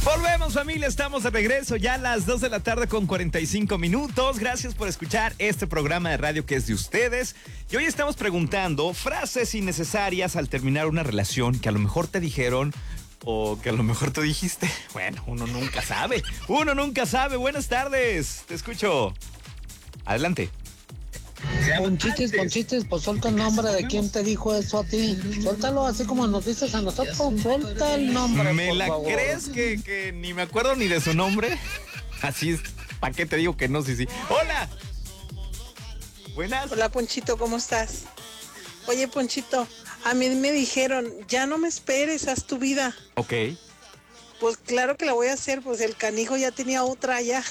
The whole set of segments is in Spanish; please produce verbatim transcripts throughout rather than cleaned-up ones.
Volvemos, familia, estamos de regreso ya a las dos de la tarde con cuarenta y cinco minutos. Gracias por escuchar este programa de radio que es de ustedes. Y hoy estamos preguntando frases innecesarias al terminar una relación que a lo mejor te dijeron o que a lo mejor tú dijiste. Bueno, uno nunca sabe, uno nunca sabe. Buenas tardes, te escucho. Adelante. Ponchites, Ponchites, pues suelta el nombre de quién te dijo eso a ti. Suéltalo así como nos dices a nosotros. Suelta el nombre. ¿Me por la favor. crees que, que ni me acuerdo ni de su nombre? Así es. ¿Para qué te digo que no? Sí, sí. ¡Hola! Buenas. Hola, Ponchito, ¿cómo estás? Oye, Ponchito, a mí me dijeron, ya no me esperes, haz tu vida. Ok. Pues claro que la voy a hacer, pues el canijo ya tenía otra ya.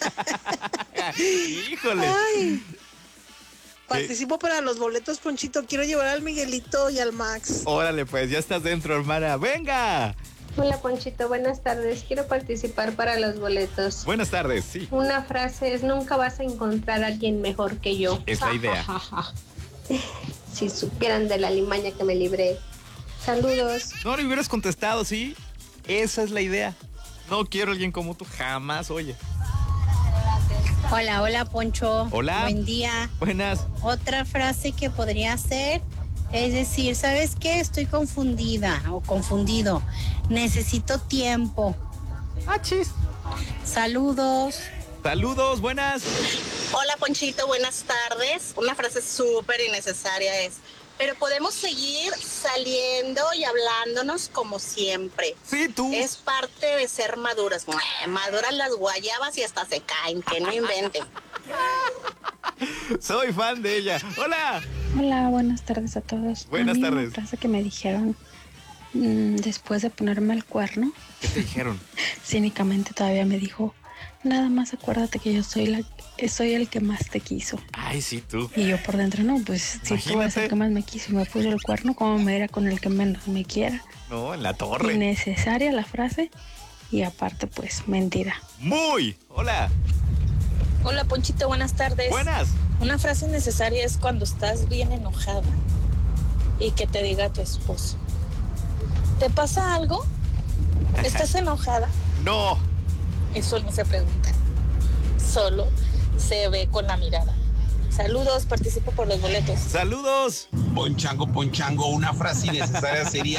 Híjole. Ay. Participo para los boletos, Ponchito. Quiero llevar al Miguelito y al Max. Órale, pues, ya estás dentro, hermana. ¡Venga! Hola, Ponchito, buenas tardes. Quiero participar para los boletos. Buenas tardes, sí. Una frase es, nunca vas a encontrar a alguien mejor que yo. Es la idea. Si supieran de la limaña que me libré. Saludos. No le hubieras contestado, ¿sí? Esa es la idea. No quiero a alguien como tú, jamás, oye. Hola, hola, Poncho. Hola. Buen día. Buenas. Otra frase que podría ser es decir, ¿sabes qué? Estoy confundida o confundido. Necesito tiempo. Ah, chis. Saludos. Saludos, buenas. Hola, Ponchito, buenas tardes. Una frase súper innecesaria es, pero podemos seguir saliendo y hablándonos como siempre. Sí, tú. Es parte de ser maduras. Maduran las guayabas y hasta se caen, que no inventen. Soy fan de ella. Hola. Hola, buenas tardes a todos. Buenas a mí tardes. Una frase que me dijeron mmm, después de ponerme el cuerno, ¿Qué te dijeron? cínicamente todavía me dijo, nada más acuérdate que yo soy la soy el que más te quiso. Ay, sí, tú. Y yo por dentro, no, pues si tú eres el que más me quiso y me puso el cuerno, ¿cómo me era con el que menos me quiera? No, en la torre. Innecesaria la frase y aparte, pues, mentira. Muy. Hola. Hola, Ponchito, buenas tardes. Buenas. Una frase necesaria es cuando estás bien enojada y que te diga tu esposo, ¿te pasa algo? ¿Estás enojada? No. Eso no se pregunta, solo se ve con la mirada. Saludos, participo por los boletos. Saludos. Ponchango, ponchango, una frase innecesaria sería